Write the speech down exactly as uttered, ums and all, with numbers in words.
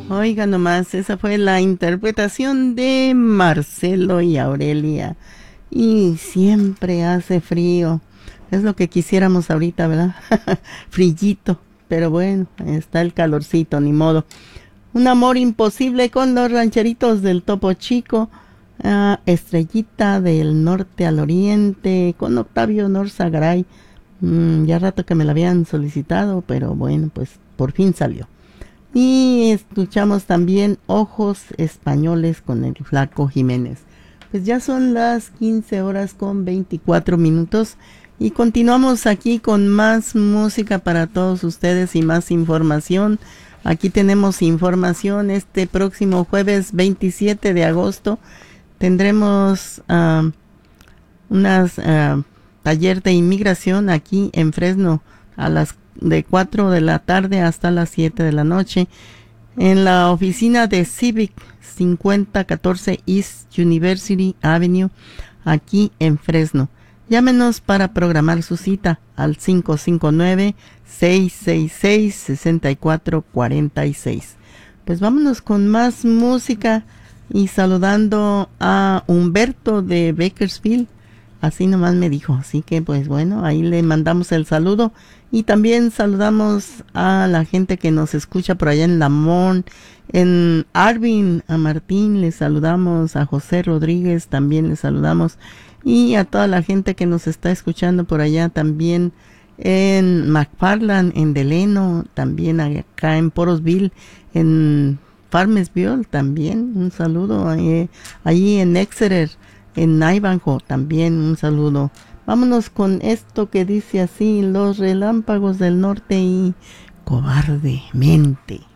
Oiga nomás, esa fue la interpretación de Marcelo y Aurelia. Y siempre hace frío. Es lo que quisiéramos ahorita, ¿verdad? Frillito. Pero bueno, está el calorcito, ni modo. Un amor imposible con los rancheritos del Topo Chico. Uh, Estrellita del Norte al Oriente con Octavio Norzagaray. Mm, ya rato que me la habían solicitado, pero bueno, pues por fin salió. Y escuchamos también Ojos Españoles con el Flaco Jiménez. Pues ya son las quince horas con veinticuatro minutos y continuamos aquí con más música para todos ustedes y más información. Aquí tenemos información este próximo jueves veintisiete de agosto. Tendremos uh, unas uh, taller de inmigración aquí en Fresno a las de cuatro de la tarde hasta las siete de la noche en la oficina de Civic cincuenta catorce East University Avenue aquí en Fresno. Llámenos para programar su cita al cinco cinco nueve, seis seis seis, seis cuatro cuatro seis. Pues vámonos con más música y saludando a Humberto de Bakersfield. Así nomás me dijo, así que pues bueno, ahí le mandamos el saludo y también saludamos a la gente que nos escucha por allá en Lamont, en Arvin, a Martín le saludamos, a José Rodríguez también le saludamos y a toda la gente que nos está escuchando por allá también en McFarland, en Deleno, también acá en Porosville, en Farmersville también, un saludo, eh, allí en Exeter, en Ivanhoe también un saludo. Vámonos con esto que dice así: Los relámpagos del norte y cobardemente.